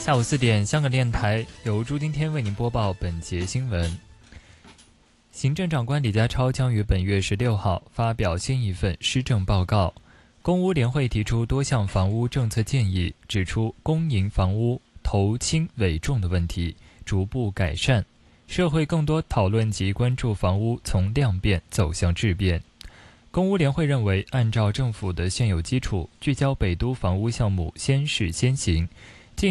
下午4点，香港电台由朱丁天为您播报本节新闻。行政长官李家超将于本月16号发表新一份施政报告。公屋联会提出多项房屋政策建议，指出公营房屋头轻尾重的问题逐步改善，社会更多讨论及关注房屋从量变走向质变。公屋联会认为，按照政府的现有基础，聚焦北都房屋项目先试先行，